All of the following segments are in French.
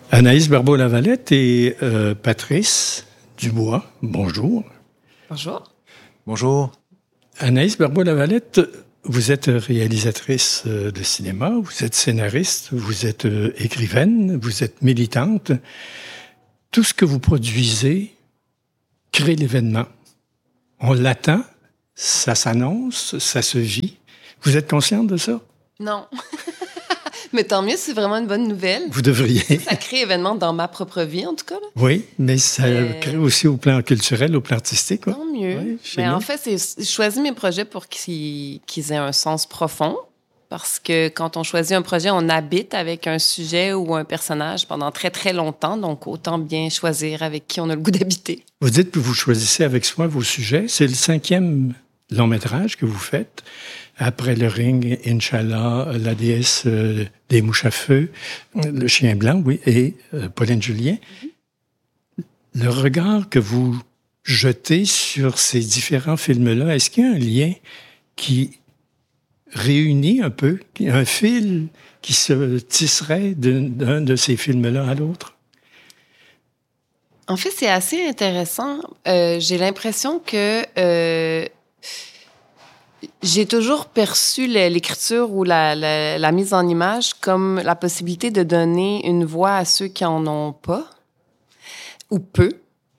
Anaïs Barbeau-Lavalette et Patrice Dubois, bonjour. Bonjour. Bonjour. Anaïs Barbeau-Lavalette, vous êtes réalisatrice de cinéma, vous êtes scénariste, vous êtes écrivaine, vous êtes militante. Tout ce que vous produisez crée l'événement. On l'attend, ça s'annonce, ça se vit. Vous êtes consciente de ça? Non. Mais tant mieux, c'est vraiment une bonne nouvelle. Vous devriez. Ça crée événement dans ma propre vie, en tout cas. Là. Oui, mais ça crée aussi au plan culturel, au plan artistique. Quoi. Tant mieux. Oui, mais en fait, je choisis mes projets pour qu'ils aient un sens profond. Parce que quand on choisit un projet, on habite avec un sujet ou un personnage pendant très, très longtemps. Donc, autant bien choisir avec qui on a le goût d'habiter. Vous dites que vous choisissez avec soi vos sujets. C'est le 5e long-métrage que vous faites. Après Le Ring, Inch'Allah, La déesse des mouches à feu, Le chien blanc, oui, et Pauline Julien. Le regard que vous jetez sur ces différents films-là, est-ce qu'il y a un lien qui réunit un peu, un fil qui se tisserait d'un de ces films-là à l'autre? En fait, c'est assez intéressant. J'ai l'impression que j'ai toujours perçu l'écriture ou la mise en image comme la possibilité de donner une voix à ceux qui en ont pas ou peu.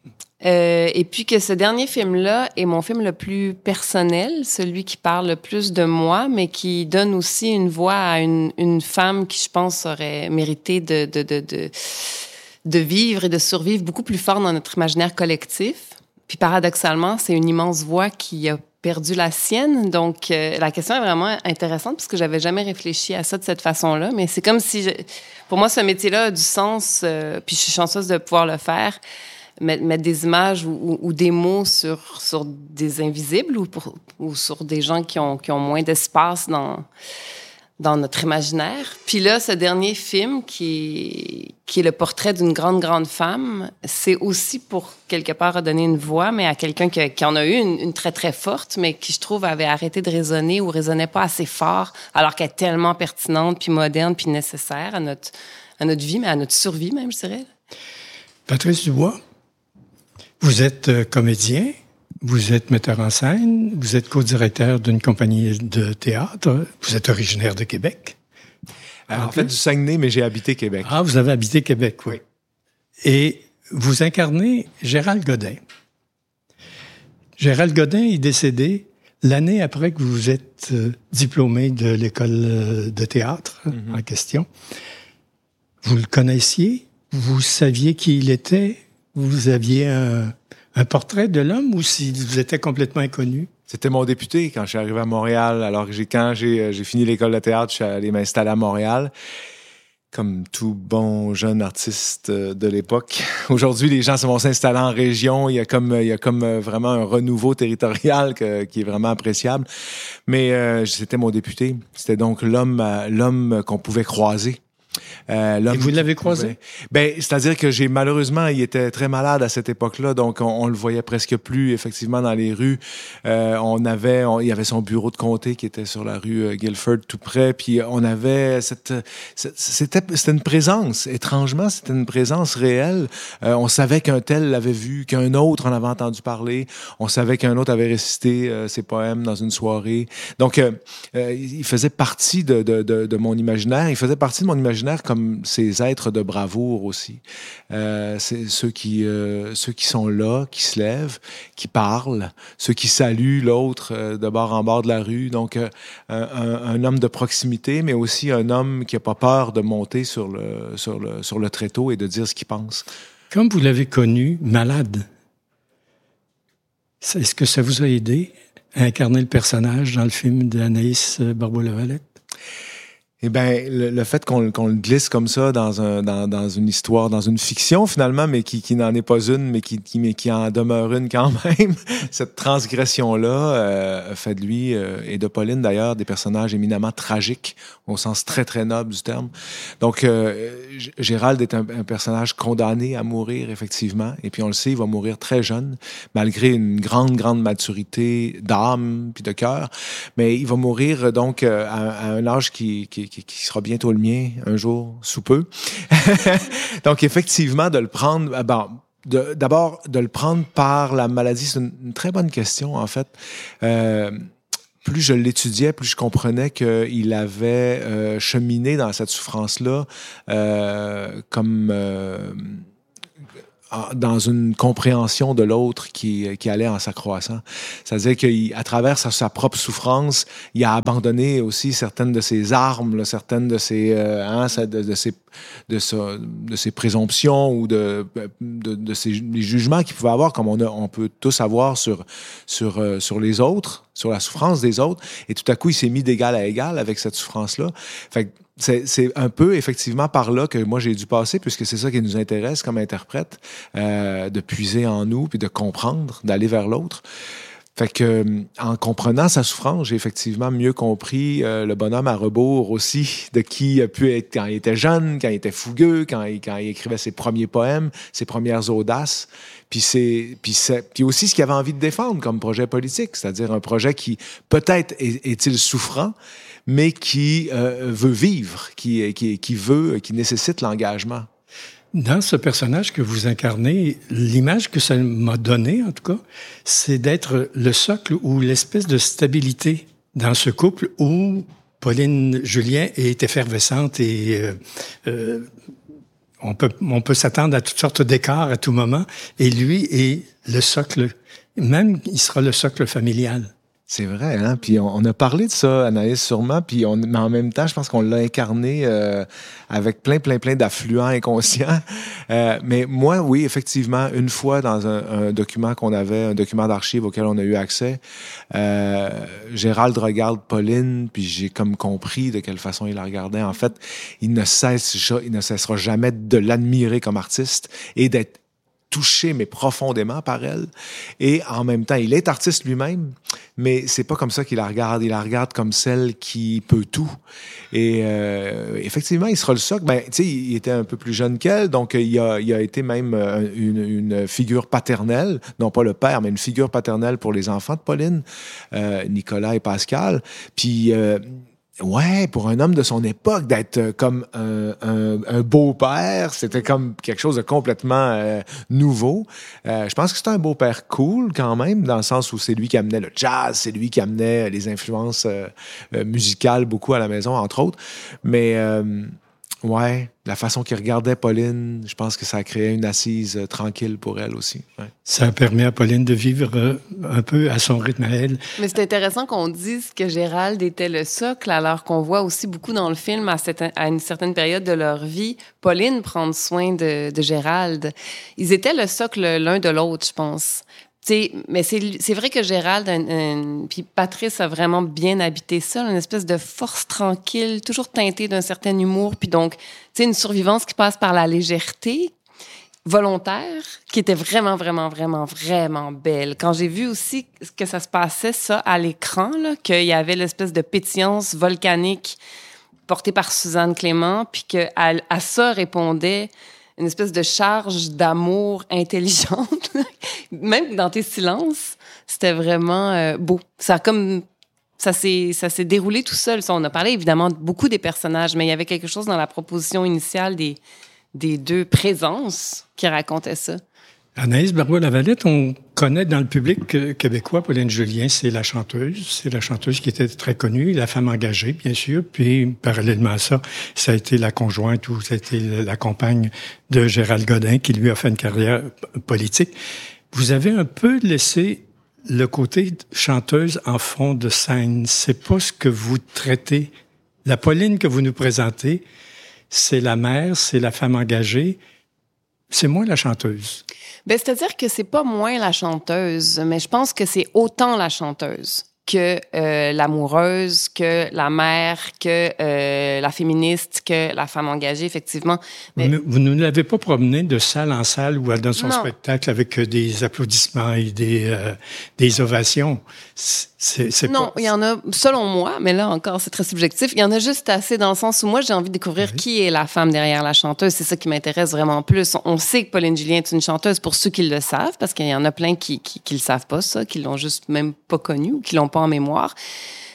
Et puis que ce dernier film-là est mon film le plus personnel, celui qui parle le plus de moi, mais qui donne aussi une voix à une femme qui, je pense, aurait mérité de vivre et de survivre beaucoup plus fort dans notre imaginaire collectif. Puis paradoxalement, c'est une immense voix qui a perdu la sienne. Donc, la question est vraiment intéressante parce que j'avais jamais réfléchi à ça de cette façon-là. Mais c'est comme si, pour moi, ce métier-là a du sens. Puis je suis chanceuse de pouvoir le faire. Mettre des images ou des mots sur des invisibles ou sur des gens qui ont moins d'espace dans notre imaginaire. Puis là, ce dernier film qui est le portrait d'une grande femme, c'est aussi pour quelque part redonner une voix, mais à quelqu'un qui en a eu une très, très forte, mais qui, je trouve, avait arrêté de résonner ou résonnait pas assez fort, alors qu'elle est tellement pertinente, puis moderne, puis nécessaire à notre vie, mais à notre survie même, je dirais. Patrice Dubois, vous êtes comédien, vous êtes metteur en scène, vous êtes co-directeur d'une compagnie de théâtre, vous êtes originaire de Québec. En fait, du Saguenay, mais j'ai habité Québec. Ah, vous avez habité Québec, oui. Et vous incarnez Gérald Godin. Gérald Godin est décédé l'année après que vous êtes diplômé de l'école de théâtre en question. Vous le connaissiez? Vous saviez qui il était? Vous aviez un portrait de l'homme ou si vous étiez complètement inconnu? C'était mon député quand je suis arrivé à Montréal. Alors que quand j'ai fini l'école de théâtre, je suis allé m'installer à Montréal. Comme tout bon jeune artiste de l'époque. Aujourd'hui, les gens vont s'installer en région. Il y a comme vraiment un renouveau territorial qui est vraiment appréciable. Mais c'était mon député. C'était donc l'homme qu'on pouvait croiser. Et vous l'avez croisé? C'est-à-dire que malheureusement, il était très malade à cette époque-là, donc on le voyait presque plus effectivement dans les rues. Il y avait son bureau de comté qui était sur la rue Guilford tout près, puis on avait c'était une présence. Étrangement, c'était une présence réelle. On savait qu'un tel l'avait vu, qu'un autre en avait entendu parler. On savait qu'un autre avait récité ses poèmes dans une soirée. Donc, il faisait partie de mon imaginaire. Il faisait partie de mon imaginaire comme ces êtres de bravoure aussi. C'est ceux qui sont là, qui se lèvent, qui parlent, ceux qui saluent l'autre de bord en bord de la rue. Donc, un homme de proximité, mais aussi un homme qui n'a pas peur de monter sur le tréteau et de dire ce qu'il pense. Comme vous l'avez connu, malade, est-ce que ça vous a aidé à incarner le personnage dans le film d'Anaïs Barbeau-Lavalette? Eh bien, le fait qu'on le glisse comme ça dans une histoire, dans une fiction finalement, mais qui n'en est pas une, mais qui en demeure une quand même, cette transgression-là fait de lui et de Pauline d'ailleurs des personnages éminemment tragiques au sens très très noble du terme. Donc Gérald est un personnage condamné à mourir effectivement, et puis on le sait, il va mourir très jeune, malgré une grande maturité d'âme puis de cœur, mais il va mourir donc à un âge qui qui sera bientôt le mien un jour, sous peu. Donc, effectivement, de le prendre... d'abord, de le prendre par la maladie, c'est une très bonne question, en fait. Plus je l'étudiais, plus je comprenais qu'il avait cheminé dans cette souffrance-là comme... dans une compréhension de l'autre qui allait en s'accroissant. C'est-à-dire qu'à travers sa propre souffrance, il a abandonné aussi certaines de ses armes, là, certaines de ses, de ses présomptions ou de les jugements qu'il pouvait avoir, comme on peut tous avoir sur les autres, sur la souffrance des autres. Et tout à coup, il s'est mis d'égal à égal avec cette souffrance-là. Fait que c'est un peu, effectivement, par là que moi, j'ai dû passer, puisque c'est ça qui nous intéresse comme interprète, de puiser en nous, puis de comprendre, d'aller vers l'autre. Fait que, en comprenant sa souffrance, j'ai effectivement mieux compris le bonhomme à rebours aussi, de qui il a pu être quand il était jeune, quand il était fougueux, quand il écrivait ses premiers poèmes, ses premières audaces. Puis aussi ce qu'il avait envie de défendre comme projet politique, c'est-à-dire un projet qui, peut-être, est-il souffrant, mais qui veut vivre, qui nécessite l'engagement. Dans ce personnage que vous incarnez, l'image que ça m'a donnée, en tout cas, c'est d'être le socle ou l'espèce de stabilité dans ce couple où Pauline Julien est effervescente et on peut s'attendre à toutes sortes d'écarts à tout moment. Et lui est le socle, même il sera le socle familial. C'est vrai, hein? Puis on a parlé de ça, Anaïs, sûrement, mais en même temps, je pense qu'on l'a incarné avec plein d'affluents inconscients. Mais moi, oui, effectivement, une fois dans un document qu'on avait, un document d'archives auquel on a eu accès, Gérald regarde Pauline, puis j'ai comme compris de quelle façon il la regardait. En fait, il ne cessera jamais de l'admirer comme artiste et d'être touché, mais profondément par elle. Et en même temps, il est artiste lui-même, mais c'est pas comme ça qu'il la regarde. Il la regarde comme celle qui peut tout. Et effectivement, il sera le socle. Ben, tu sais, il était un peu plus jeune qu'elle, donc il a été même une figure paternelle, non pas le père, mais une figure paternelle pour les enfants de Pauline, Nicolas et Pascal. Puis... ouais, pour un homme de son époque, d'être comme un beau-père, c'était comme quelque chose de complètement nouveau. Je pense que c'était un beau-père cool quand même, dans le sens où c'est lui qui amenait le jazz, c'est lui qui amenait les influences musicales beaucoup à la maison, entre autres. Mais ouais, la façon qu'il regardait Pauline, je pense que ça a créé une assise tranquille pour elle aussi. Ouais. Ça permet à Pauline de vivre un peu à son rythme à elle. Mais c'est intéressant qu'on dise que Gérald était le socle, alors qu'on voit aussi beaucoup dans le film, à une certaine période de leur vie, Pauline prendre soin de Gérald. Ils étaient le socle l'un de l'autre, je pense. Mais c'est vrai que Gérald, puis Patrice a vraiment bien habité ça, une espèce de force tranquille, toujours teintée d'un certain humour, puis donc, une survivance qui passe par la légèreté volontaire, qui était vraiment, vraiment, vraiment, vraiment belle. Quand j'ai vu aussi que ça se passait, ça, à l'écran, là, qu'il y avait l'espèce de pétillance volcanique portée par Suzanne Clément, puis qu'à ça répondait une espèce de charge d'amour intelligente. Même dans tes silences, c'était vraiment beau. Ça s'est déroulé tout seul. On a parlé évidemment beaucoup des personnages, mais il y avait quelque chose dans la proposition initiale des deux présences qui racontait ça. Anaïs Barbeau-Lavalette, on connaît dans le public québécois Pauline Julien, c'est la chanteuse. C'est la chanteuse qui était très connue, la femme engagée, bien sûr. Puis, parallèlement à ça, ça a été la conjointe ou ça a été la compagne de Gérald Godin qui lui a fait une carrière politique. Vous avez un peu laissé le côté chanteuse en fond de scène. C'est pas ce que vous traitez. La Pauline que vous nous présentez, c'est la mère, c'est la femme engagée. C'est moins la chanteuse. Ben, c'est-à-dire que c'est pas moins la chanteuse, mais je pense que c'est autant la chanteuse que l'amoureuse, que la mère, que la féministe, que la femme engagée, effectivement. Mais vous ne l'avez pas promenée de salle en salle ou dans son spectacle avec des applaudissements et des ovations. Non, il y en a, selon moi, mais là encore, c'est très subjectif, il y en a juste assez dans le sens où moi, j'ai envie de découvrir qui est la femme derrière la chanteuse. C'est ça qui m'intéresse vraiment plus. On sait que Pauline Julien est une chanteuse pour ceux qui le savent, parce qu'il y en a plein qui le savent pas, ça, qui l'ont juste même pas connue ou qui l'ont pas en mémoire.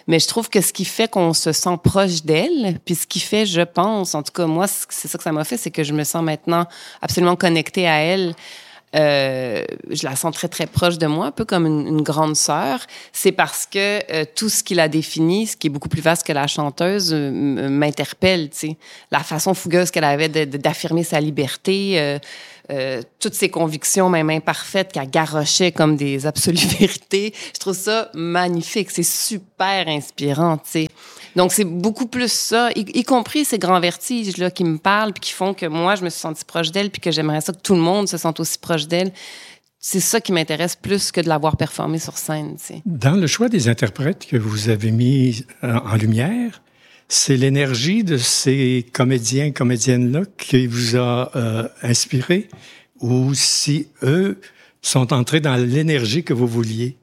Mais je trouve que ce qui fait qu'on se sent proche d'elle, puis ce qui fait, je pense, en tout cas, moi, c'est ça que ça m'a fait, c'est que je me sens maintenant absolument connectée à elle. Je la sens très, très proche de moi, un peu comme une grande sœur. C'est parce que tout ce qui la définit, ce qui est beaucoup plus vaste que la chanteuse, m'interpelle, tu sais. La façon fougueuse qu'elle avait d'affirmer sa liberté, toutes ses convictions, même imparfaites, qu'elle garochait comme des absolues vérités. Je trouve ça magnifique. C'est super inspirant, tu sais. Donc, c'est beaucoup plus ça, y compris ces grands vertiges là qui me parlent puis qui font que moi, je me suis sentie proche d'elle puis que j'aimerais ça que tout le monde se sente aussi proche d'elle. C'est ça qui m'intéresse plus que de la voir performer sur scène, tu sais. Dans le choix des interprètes que vous avez mis en lumière, c'est l'énergie de ces comédiens, comédiennes-là qui vous a inspiré, ou si eux sont entrés dans l'énergie que vous vouliez?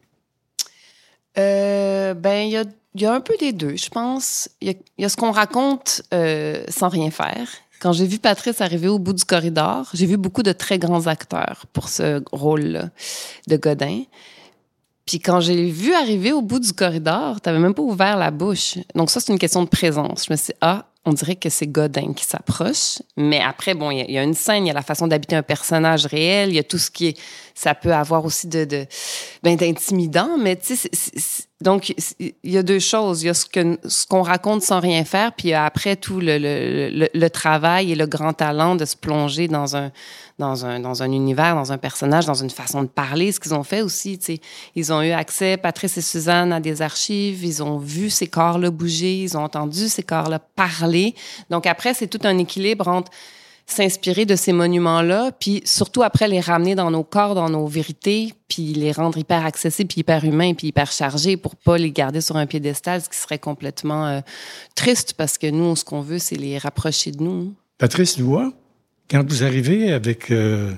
Il y a un peu des deux, je pense. Il y a ce qu'on raconte sans rien faire. Quand j'ai vu Patrice arriver au bout du corridor, j'ai vu beaucoup de très grands acteurs pour ce rôle-là de Godin. Puis quand j'ai vu arriver au bout du corridor, t'avais même pas ouvert la bouche. Donc ça, c'est une question de présence. Je me suis dit, on dirait que c'est Godin qui s'approche. Mais après, bon, il y a une scène, il y a la façon d'habiter un personnage réel, il y a tout ce qui est... Ça peut avoir aussi d'intimidant, mais tu sais, donc, il y a deux choses. Il y a ce qu'on raconte sans rien faire, puis après tout le travail et le grand talent de se plonger dans un univers, dans un personnage, dans une façon de parler, ce qu'ils ont fait aussi, tu sais. Ils ont eu accès, Patrice et Suzanne, à des archives, ils ont vu ces corps-là bouger, ils ont entendu ces corps-là parler. Donc après, c'est tout un équilibre entre s'inspirer de ces monuments-là, puis surtout après les ramener dans nos corps, dans nos vérités, puis les rendre hyper accessibles, puis hyper humains, puis hyper chargés pour pas les garder sur un piédestal, ce qui serait complètement triste parce que nous, ce qu'on veut, c'est les rapprocher de nous. Patrice Loy, quand vous arrivez avec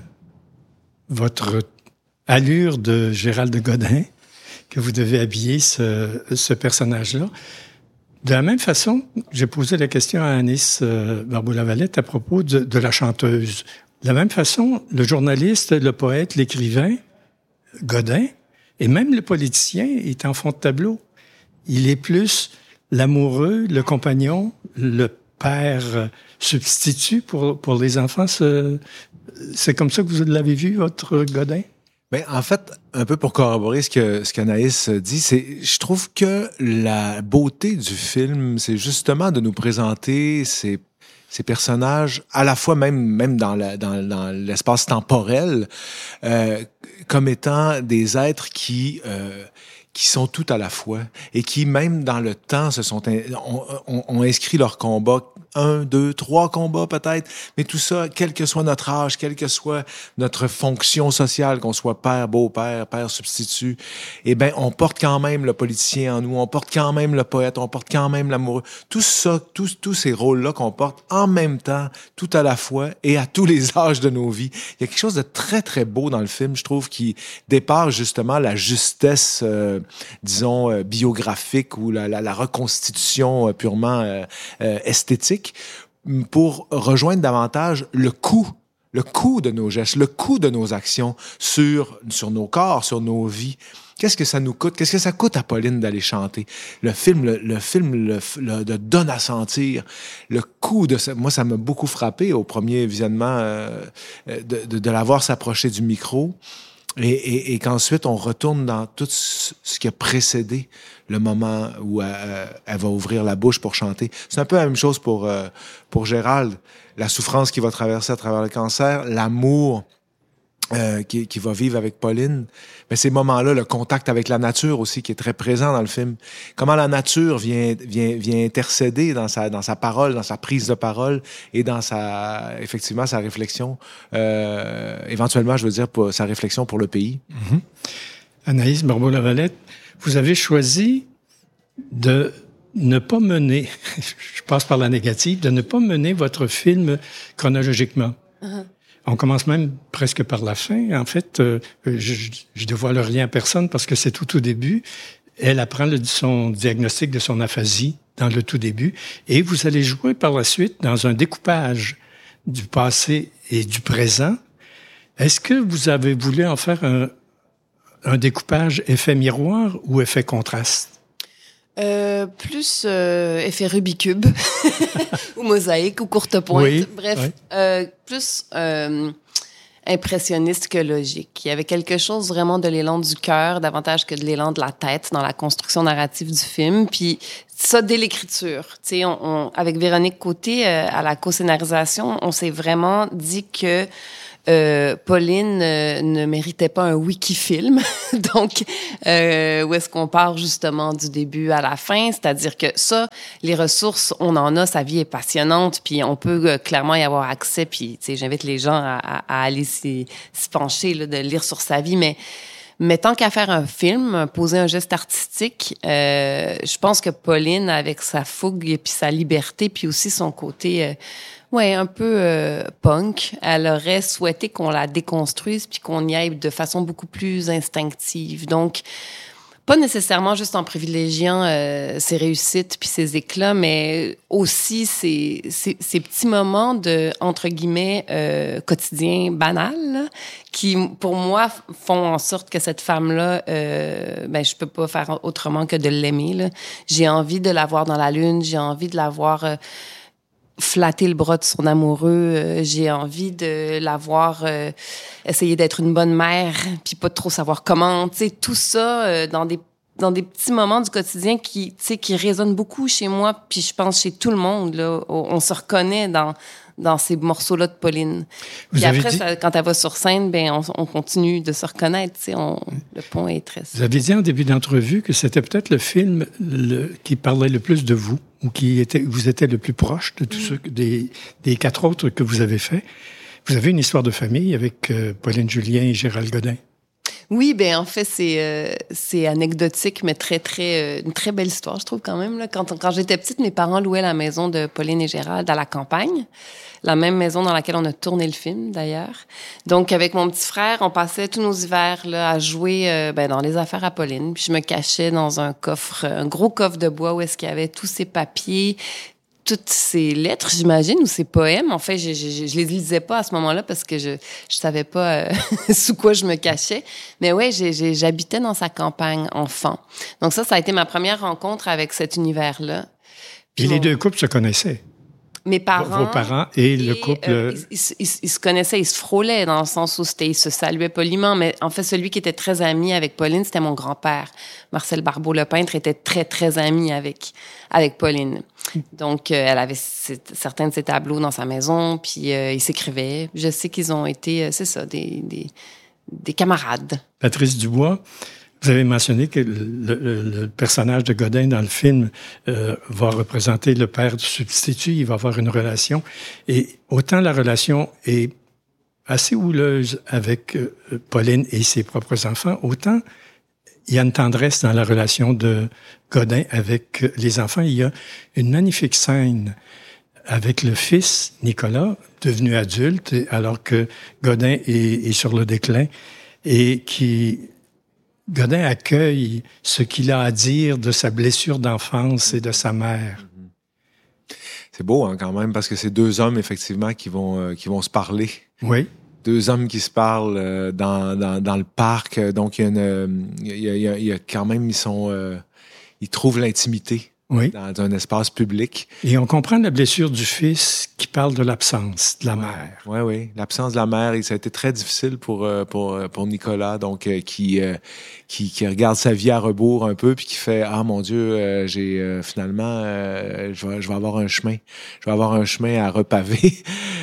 votre allure de Gérald de Godin, que vous devez habiller ce personnage-là, de la même façon, j'ai posé la question à Anaïs Barbeau-Lavalette à propos de la chanteuse. De la même façon, le journaliste, le poète, l'écrivain, Godin, et même le politicien est en fond de tableau. Il est plus l'amoureux, le compagnon, le père substitut pour les enfants. C'est comme ça que vous l'avez vu, votre Godin? Ben, en fait, un peu pour corroborer ce qu'Anaïs dit, je trouve que la beauté du film, c'est justement de nous présenter ces personnages, à la fois même dans l'espace temporel, comme étant des êtres qui sont tout à la fois et qui, même dans le temps, ont inscrit leur combat, 1, 2, 3 combats peut-être, mais tout ça, quel que soit notre âge, quelle que soit notre fonction sociale, qu'on soit père, beau-père, père substitut, eh ben, on porte quand même le politicien en nous, on porte quand même le poète, on porte quand même l'amoureux. Tout ça, tous ces rôles-là qu'on porte en même temps, tout à la fois et à tous les âges de nos vies. Il y a quelque chose de très, très beau dans le film, je trouve, qui dépasse justement la justesse, disons, biographique ou la reconstitution purement esthétique, pour rejoindre davantage le coût de nos gestes, le coût de nos actions sur nos corps, sur nos vies. Qu'est-ce que ça nous coûte? Qu'est-ce que ça coûte à Pauline d'aller chanter? Le film le donne à sentir. Le coût de ça, moi, ça m'a beaucoup frappé au premier visionnement de la voir s'approcher du micro. Et qu'ensuite, on retourne dans tout ce qui a précédé le moment où elle va ouvrir la bouche pour chanter. C'est un peu la même chose pour Gérald. La souffrance qu'il va traverser à travers le cancer, l'amour qui va vivre avec Pauline. Mais ces moments-là, le contact avec la nature aussi, qui est très présent dans le film. Comment la nature vient intercéder dans sa parole, dans sa prise de parole et dans effectivement, sa réflexion. Éventuellement, je veux dire, pour sa réflexion pour le pays. Mm-hmm. Anaïs Barbeau-Lavalette, vous avez choisi de ne pas mener, je passe par la négative, de ne pas mener votre film chronologiquement. Uh-huh. On commence même presque par la fin. En fait, je dévoile rien à personne parce que c'est tout au début. Elle apprend son diagnostic de son aphasie dans le tout début. Et vous allez jouer par la suite dans un découpage du passé et du présent. Est-ce que vous avez voulu en faire un découpage effet miroir ou effet contraste? Plus effet Rubik's Cube ou mosaïque ou courte pointe. Oui, Bref, oui. plus impressionniste que logique. Il y avait quelque chose vraiment de l'élan du cœur, davantage que de l'élan de la tête dans la construction narrative du film. Puis ça, dès l'écriture. Tu sais, avec Véronique Côté, à la co-scénarisation, on s'est vraiment dit que Pauline ne méritait pas un wiki-film. Donc, où est-ce qu'on part justement du début à la fin? C'est-à-dire que ça, les ressources, on en a, sa vie est passionnante, puis on peut clairement y avoir accès. Puis, tu sais, j'invite les gens à aller s'y pencher, là, de lire sur sa vie, mais tant qu'à faire un film, poser un geste artistique, je pense que Pauline, avec sa fougue et puis sa liberté, puis aussi son côté un peu punk, elle aurait souhaité qu'on la déconstruise puis qu'on y aille de façon beaucoup plus instinctive. Donc, pas nécessairement juste en privilégiant ses réussites puis ses éclats, mais aussi ces petits moments de, entre guillemets, quotidien banal, là, qui, pour moi, font en sorte que cette femme-là, je peux pas faire autrement que de l'aimer, là. J'ai envie de la voir dans la lune, j'ai envie de la voir flatter le bras de son amoureux, j'ai envie de la voir essayer d'être une bonne mère, puis pas trop savoir comment, tu sais, tout ça dans des petits moments du quotidien qui résonnent beaucoup chez moi, puis je pense chez tout le monde, là, on se reconnaît dans ces morceaux-là de Pauline. Puis après, quand elle va sur scène, on continue de se reconnaître, tu sais, le pont est très... Vous avez dit en début d'entrevue que c'était peut-être le film qui parlait le plus de vous, ou vous étiez le plus proche de tous ceux, des 4 autres que vous avez faits. Vous avez une histoire de famille avec Pauline Julien et Gérald Godin. Oui, en fait, c'est anecdotique, mais une très belle histoire, je trouve, quand même, là. Quand j'étais petite, mes parents louaient la maison de Pauline et Gérald à la campagne. La même maison dans laquelle on a tourné le film, d'ailleurs. Donc, avec mon petit frère, on passait tous nos hivers là, à jouer dans les affaires à Pauline. Puis je me cachais dans un gros coffre de bois où est-ce qu'il y avait tous ces papiers, toutes ces lettres, j'imagine, ou ces poèmes. En fait, je les lisais pas à ce moment-là parce que je savais pas sous quoi je me cachais. Mais ouais, j'habitais dans sa campagne enfant. Donc ça a été ma première rencontre avec cet univers-là. Puis les deux couples se connaissaient. Mes parents. Vos parents et le couple. Ils se connaissaient, ils se frôlaient dans le sens où ils se saluaient poliment. Mais en fait, celui qui était très ami avec Pauline, c'était mon grand-père. Marcel Barbeau, le peintre, était très, très ami avec Pauline. Donc, elle avait certains de ses tableaux dans sa maison, puis ils s'écrivaient. Je sais qu'ils ont été, c'est ça, des camarades. Patrice Dubois, vous avez mentionné que le personnage de Godin dans le film va représenter le père du substitut, il va avoir une relation. Et autant la relation est assez houleuse avec Pauline et ses propres enfants, autant il y a une tendresse dans la relation de Godin avec les enfants. Il y a une magnifique scène avec le fils, Nicolas, devenu adulte, alors que Godin est sur le déclin, et Godin accueille ce qu'il a à dire de sa blessure d'enfance et de sa mère. C'est beau, hein, quand même, parce que c'est 2 hommes, effectivement, qui vont se parler. Oui. 2 hommes qui se parlent dans le parc. Donc, il y a quand même, ils trouvent l'intimité. Oui. Dans un espace public. Et on comprend la blessure du fils qui parle de l'absence de la mère. Oui. L'absence de la mère, et ça a été très difficile pour Nicolas, donc qui regarde sa vie à rebours un peu, puis qui fait « Ah, mon Dieu, finalement, je vais avoir un chemin. Je vais avoir un chemin à repaver. »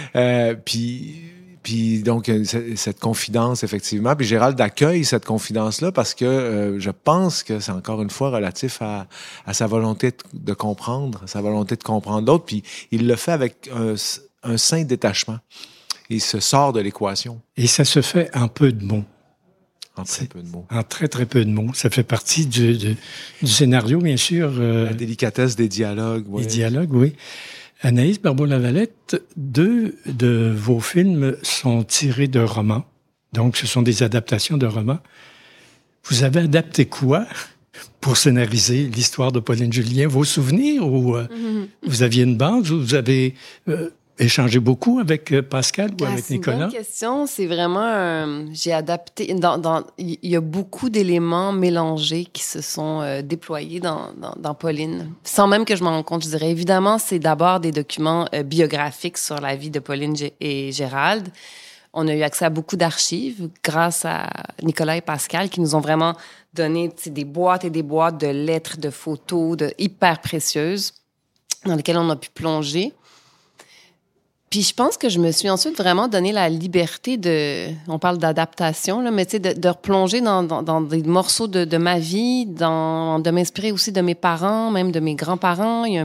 Puis donc, cette confidence, effectivement. Puis Gérald accueille cette confidence-là parce que je pense que c'est encore une fois relatif à sa volonté de comprendre, sa volonté de comprendre d'autres. Puis il le fait avec un sain détachement. Il se sort de l'équation. Et ça se fait en peu de mots. En très peu de mots. En très, très peu de mots. Ça fait partie du scénario, bien sûr. La délicatesse des dialogues. Ouais. Les dialogues, oui. Anaïs Barbeau-Lavalette, 2 de vos films sont tirés de romans. Donc, ce sont des adaptations de romans. Vous avez adapté quoi pour scénariser l'histoire de Pauline Julien? Vos souvenirs ou vous aviez une base ou vous avez échangé beaucoup avec Pascal ou avec C'est une Nicolas? bonne question. C'est vraiment... j'ai adapté... Il y a beaucoup d'éléments mélangés qui se sont déployés dans Pauline. Sans même que je m'en rende compte, je dirais. Évidemment, c'est d'abord des documents biographiques sur la vie de Pauline et Gérald. On a eu accès à beaucoup d'archives grâce à Nicolas et Pascal qui nous ont vraiment donné des boîtes et des boîtes de lettres, de photos hyper précieuses dans lesquelles on a pu plonger. Puis je pense que je me suis ensuite vraiment donné la liberté on parle d'adaptation, là, mais tu sais, de replonger dans des morceaux de ma vie, de m'inspirer aussi de mes parents, même de mes grands-parents. Il y a